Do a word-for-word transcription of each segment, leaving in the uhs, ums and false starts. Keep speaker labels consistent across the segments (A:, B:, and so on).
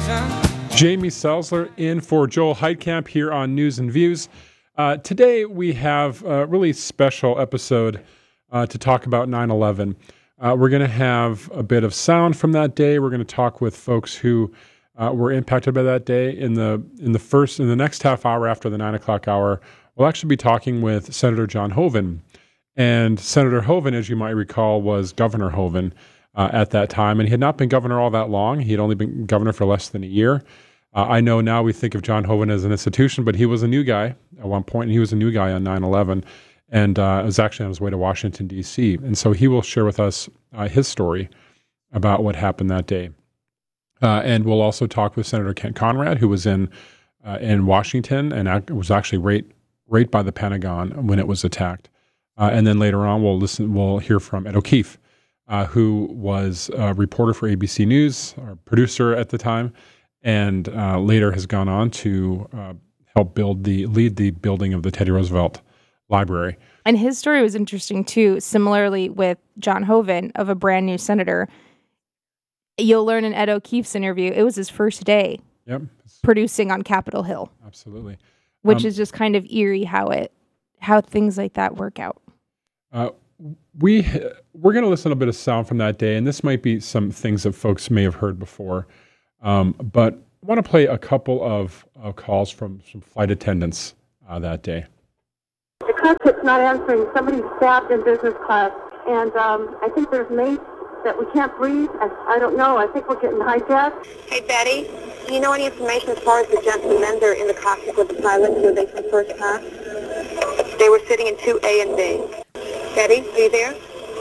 A: Jamie Salzler in for Joel Heitkamp here on News and Views. Uh, today we have a really special episode uh, to talk about nine eleven. Uh, we're going to have a bit of sound from that day. We're going to talk with folks who uh, were impacted by that day. In the in the first in the next half hour after the nine o'clock hour, we'll actually be talking with Senator John Hoeven. And Senator Hoeven, as you might recall, was Governor Hoeven uh, at that time, and he had not been governor all that long. He had only been governor for less than a year. Uh, I know now we think of John Hoeven as an institution, but he was a new guy at one point, and he was a new guy on nine eleven, and uh, was actually on his way to Washington, D C. And so he will share with us uh, his story about what happened that day. Uh, and we'll also talk with Senator Kent Conrad, who was in uh, in Washington and act- was actually right, right by the Pentagon when it was attacked. Uh, and then later on, we'll listen. We'll hear from Ed O'Keefe, uh, who was a reporter for A B C News, or producer at the time, and uh, later has gone on to uh, help build the lead the building of the Teddy Roosevelt Library.
B: And his story was interesting too. Similarly with John Hoeven, of a brand new senator, you'll learn in Ed O'Keefe's interview, it was his first day
A: yep.
B: producing on Capitol Hill.
A: Absolutely,
B: which
A: um,
B: is just kind of eerie how it how things like that work out.
A: Uh, we we're going to listen to a bit of sound from that day, and this might be some things that folks may have heard before. Um, but I want to play a couple of uh, calls from some flight attendants uh, that day.
C: The cockpit's not answering. Somebody's stabbed in business class, and um, I think there's mates that we can't breathe. I, I don't know. I think we're getting hijacked.
D: Hey, Betty, do you know any information as far as the gentlemen there in the cockpit with the pilots? Were they from first class? They were sitting in two A and B. Betty, are you there?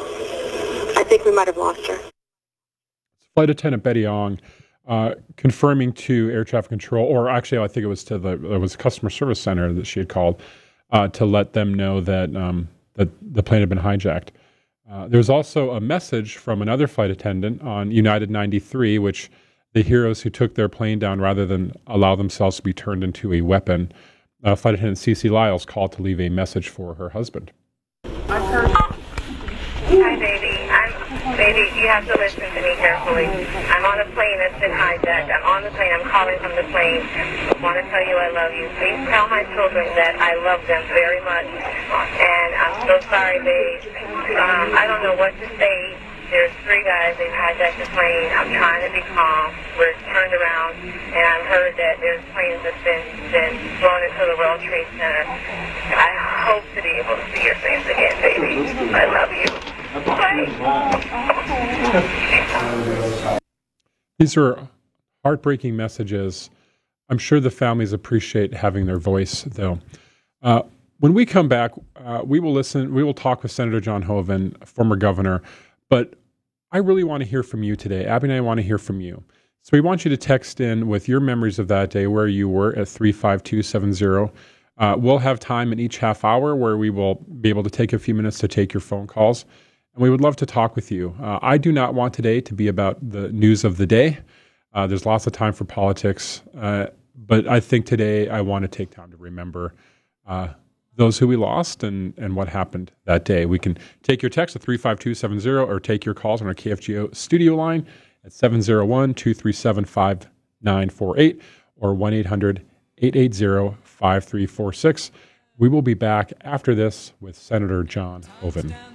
D: I think we might have lost her.
A: Flight attendant Betty Ong. Uh, confirming to air traffic control, or actually I think it was to the it was customer service center that she had called uh, to let them know that um, that the plane had been hijacked. Uh, there was also a message from another flight attendant on United ninety-three, which the heroes who took their plane down rather than allow themselves to be turned into a weapon. Uh, flight attendant Cece Lyles called to leave a message for her husband.
E: Hi, baby. I'm, baby, you have to listen to me carefully. I'm on a plane that's been hijacked. I'm on the plane. I'm calling from the plane. I want to tell you I love you. Please tell my children that I love them very much. And I'm so sorry, babe. Um, I don't know what to say. There's three guys. They've hijacked the plane. I'm trying to be calm. We're turned around, and I've heard that there's planes that's been, been flown into the World Trade Center. I hope to be able to see your face again, baby. I love you.
A: These are heartbreaking messages. I'm sure the families appreciate having their voice, though. Uh, when we come back, uh, we will listen. We will talk with Senator John Hoeven, former governor. But I really want to hear from you today. Abby and I want to hear from you. So we want you to text in with your memories of that day, where you were, at three five two seven zero. Uh, we'll have time in each half hour where we will be able to take a few minutes to take your phone calls. And we would love to talk with you. Uh, I do not want today to be about the news of the day. Uh, there's lots of time for politics. Uh, but I think today I want to take time to remember uh, those who we lost and, and what happened that day. We can take your text at three five two seven zero or take your calls on our K F G O studio line at seven zero one, two three seven, five nine four eight or one eight hundred, eight eight zero, five three four six. We will be back after this with Senator John Hoeven.